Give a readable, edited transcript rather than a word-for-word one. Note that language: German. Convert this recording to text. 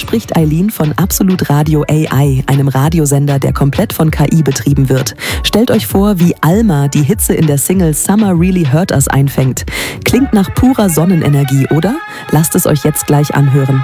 spricht Eileen von Absolut Radio AI, einem Radiosender, der komplett von KI betrieben wird. Stellt euch vor, wie Alma die Hitze in der Single Summer Really Hurt Us einfängt. Klingt nach purer Sonnenenergie, oder? Lasst es euch jetzt gleich anhören.